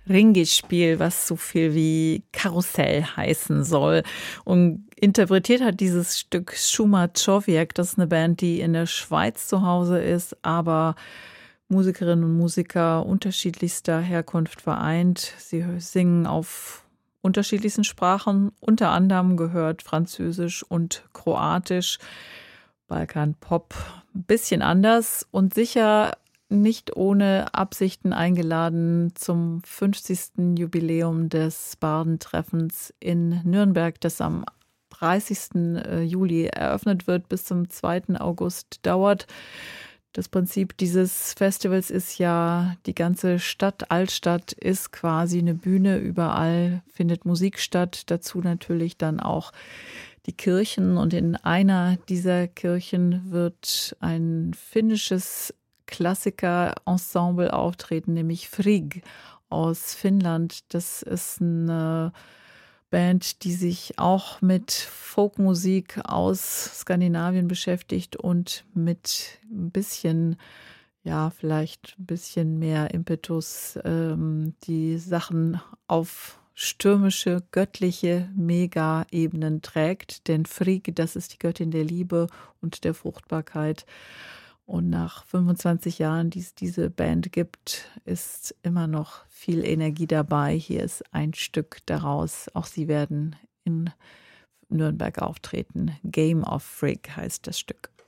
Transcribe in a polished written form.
Ringispiel, was so viel wie Karussell heißen soll. Und interpretiert hat dieses Stück Shuma Człowiek. Das ist eine Band, die in der Schweiz zu Hause ist, aber Musikerinnen und Musiker unterschiedlichster Herkunft vereint. Sie singen auf unterschiedlichsten Sprachen. Unter anderem gehört Französisch und Kroatisch. Balkan-Pop ein bisschen anders und sicher nicht ohne Absichten eingeladen zum 50. Jubiläum des Bardentreffens in Nürnberg, das am 30. Juli eröffnet wird, bis zum 2. August dauert. Das Prinzip dieses Festivals ist ja, die ganze Stadt, Altstadt ist quasi eine Bühne, überall findet Musik statt, dazu natürlich dann auch die Kirchen, und in einer dieser Kirchen wird ein finnisches Klassiker-Ensemble auftreten, nämlich Frigg aus Finnland. Das ist eine Band, die sich auch mit Folkmusik aus Skandinavien beschäftigt und mit ein bisschen, ja, vielleicht ein bisschen mehr Impetus, die Sachen auf stürmische, göttliche Mega-Ebenen trägt. Denn Frigg, das ist die Göttin der Liebe und der Fruchtbarkeit. Und nach 25 Jahren, die es diese Band gibt, ist immer noch viel Energie dabei. Hier ist ein Stück daraus. Auch sie werden in Nürnberg auftreten. Game of Frigg heißt das Stück.